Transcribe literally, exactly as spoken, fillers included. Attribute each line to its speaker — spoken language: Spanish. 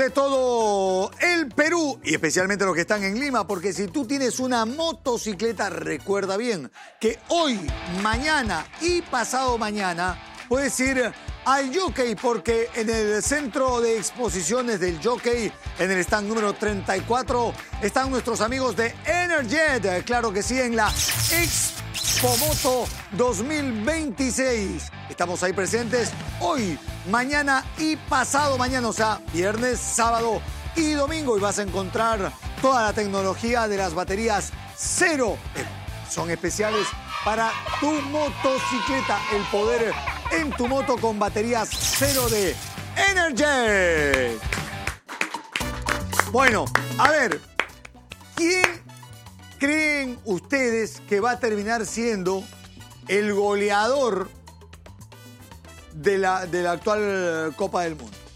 Speaker 1: de todo el Perú y especialmente los que están en Lima, porque si tú tienes una motocicleta, recuerda bien que hoy, mañana y pasado mañana puedes ir al Jockey, porque en el centro de exposiciones del Jockey, en el stand número treinta y cuatro, están nuestros amigos de Energet, claro que sí, en la Expomoto dos mil veintiséis. Estamos ahí presentes hoy, mañana y pasado mañana, o sea, viernes, sábado y domingo. Y vas a encontrar toda la tecnología de las baterías cero. Son especiales para tu motocicleta. El poder en tu moto con baterías cero de Energet. Bueno, a ver, ¿quién creen ustedes que va a terminar siendo el goleador de la, de la actual Copa del Mundo?